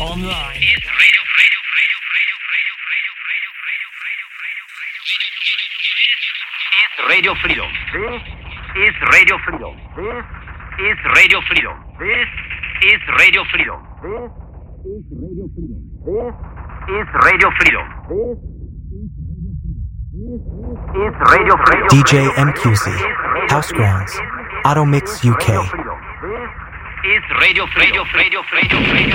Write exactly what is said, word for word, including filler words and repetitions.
online. It's Radio Freedom. It's Radio Freedom. This is Radio Freedom. This is Radio Freedom. This is Radio Freedom. This is Radio Freedom. This is Radio Freedom. This is Radio Freedom. D J M Q C, House Grounds, Auto Mix U K. Is Radio Radio Radio Radio Radio